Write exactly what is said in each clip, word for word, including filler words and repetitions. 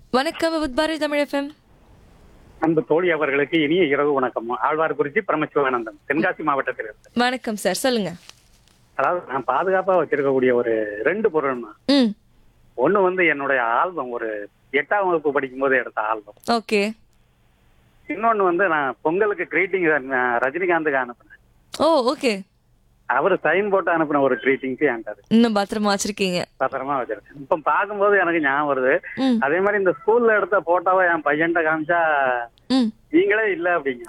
வணக்கம் with Bharathi Tamil FM. அன்பு தோழி அவர்களுக்கு இனிய இரவு வணக்கம். ஆழ்வார்குறிச்சி பரமசிவானந்தம், தென்காசி மாவட்டத்தில் இருந்து. வணக்கம் சார், சொல்லுங்க. அதாவது நான் பாதுகாப்பா வச்சிருக்கக்கூடிய ஒரு ரெண்டு பொருள் தான். ம். ஒண்ணு வந்து என்னுடைய ஆல்பம், ஒரு எட்டாம் வகுப்பு படிக்கும் போது எடுத்த ஆல்பம். ஓகே. இன்னொன்னு வந்து நான் பொங்கலுக்கு கிரீட்டிங் ரஜினிகாந்துக்கு அனுப்பினேன். ஓ, ஓகே. அவரு சைன் போட்டு அனுப்பின ஒரு கிரீட்டிங்ஸ் என்கிட்ட இருக்கு. இன்னும் பத்திரமா வச்சிருக்கீங்க. பத்திரமா வச்சிருக்கேன். இப்ப பார்க்கும்போது எனக்கு ஞாபகம் வருது. ம். அதே மாதிரி இந்த ஸ்கூல்ல எடுத்த போட்டோவை என் பையன்கிட்ட காமிச்சா ம். நீங்களே இல்ல அப்படிங்க.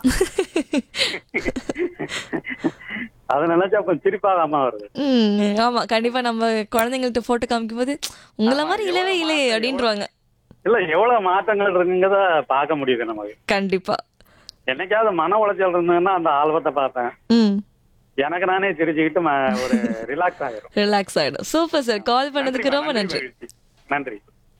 அதை நினைச்சா அப்ப சிரிப்பாகாம வருது. ம். ஆமா, கண்டிப்பா நம்ம குழந்தைங்கள்ட்ட போட்டோ காமிக்கும் போது உங்கள மாதிரி இல்லவே இல்லையே அப்படின்றாங்க. இல்ல எவ்வளவு மாற்றங்கள் இருக்குங்கிறத பார்க்க முடியுது நமக்கு. கண்டிப்பா. என்னைக்காவது மன உளைச்சல் இருந்ததுன்னா அந்த ஆல்பத்தை பார்த்தேன். ம். எனக்கு நானே சிரிச்சுக்கிட்டு ம- ஒரு ரிலாக்ஸ் ஆயிரும். ரிலாக்ஸ் ஆயிடும். சூப்பர் சார், கால் பண்ணதுக்கு ரொம்ப நன்றி. நன்றி.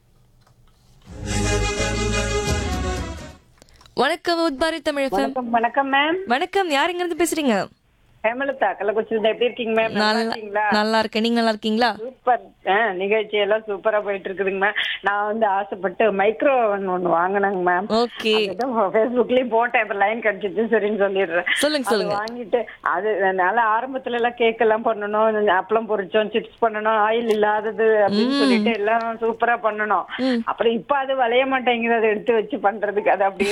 வணக்கம் வித் பாரதி தமிழ் எஃப்எம். வணக்கம் வணக்கம் மேம். வணக்கம், யார் எங்க இருந்து பேசுறீங்க? ஹேமலதா கள்ளக்குறிச்சியில எப்படி இருக்கீங்க மேம்? நல்லா நல்லா இருக்கீங்களா? நல்லா இருக்கேன், நீங்க நல்லா இருக்கீங்களா? சூப்பர். ஆ, நிகழ்ச்சி எல்லாம் சூப்பரா போயிட்டு இருக்குதுங்க மேம். நான் வந்து ஆசைப்பட்டு மைக்ரோ ஒன்னு வாங்கினேங்க மேம். ஓகே, ஃபேஸ்புக்லயும் போட்டேன், இப்ப லைன் கிடைச்சிச்சு, சரின்னு சொல்லிடுறேன். சொல்லுங்க அது சொல்லுங்க. வாங்கிட்டு அது நல்லா ஆரம்பத்துல எல்லாம் கேக் எல்லாம் பண்ணணும், அப்பளம் பொரிச்சோம், சிப்ஸ் பண்ணணும், ஆயில் இல்லாதது அப்படின்னு சொல்லிட்டு எல்லாம் சூப்பரா பண்ணணும். ம். அப்புறம் இப்ப அது வளைய மாட்டேங்குது, அதை எடுத்து வச்சு பண்றதுக்கு அது அப்படியே